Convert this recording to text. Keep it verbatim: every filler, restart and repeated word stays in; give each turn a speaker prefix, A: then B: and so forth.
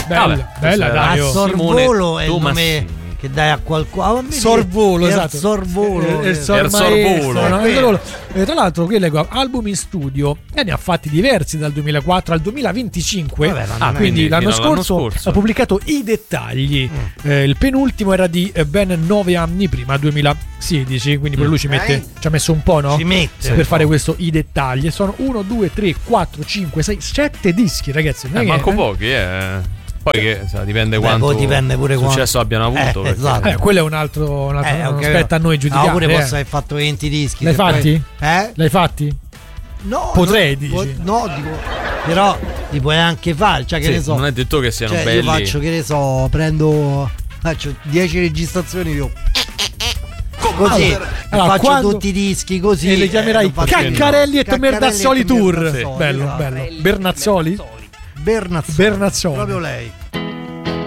A: bella,
B: Vabbè,
A: bella dai.
C: A Sorvolo è il
B: Thomas
C: nome che dai a qualcuno.
A: Sorvolo, esatto.
C: Sorvolo.
A: Il Sorvolo. E tra l'altro qui leggo album in studio e ne ha fatti diversi dal duemilaquattro al duemilaventicinque.
C: Vabbè,
A: ah, quindi, quindi l'anno scorso, l'anno scorso ha pubblicato I Dettagli. Mm. Eh, il penultimo era di eh, ben nove anni prima, duemilasedici. Quindi pure lui ci mette, eh? ci ha messo un po', no?
C: Ci mette
A: per fare questo I Dettagli. Sono uno, due, tre, quattro, cinque, sei, sette dischi, ragazzi.
B: Eh, manco pochi, eh. Poi che cioè, dipende
C: Beh,
B: quanto
C: dipende pure
B: successo
C: quanto...
B: abbiano avuto.
C: Eh, esatto.
A: eh, quello è un altro, un altro
C: eh, okay,
A: aspetta a noi giudicare.
C: No, pure
A: eh.
C: posso aver fatto venti dischi.
A: L'hai fatti?
C: Poi... Eh?
A: L'hai fatti?
C: No.
A: Potrei,
C: no,
A: dici?
C: po- no, dico, però li puoi anche fare. Cioè, che
B: sì,
C: ne so.
B: Non è detto che siano
C: cioè,
B: belli.
C: Io faccio, che ne so, prendo. Faccio dieci registrazioni io. Così
A: allora,
C: faccio
A: quando...
C: tutti i dischi così.
A: E li chiamerai
C: eh,
A: Caccarelli e Tomerdazzoli Tour.
C: Sì.
A: Bello, bello. Bernazzoli?
C: Bernazzoli.
A: Bernazzoli.
C: Proprio lei.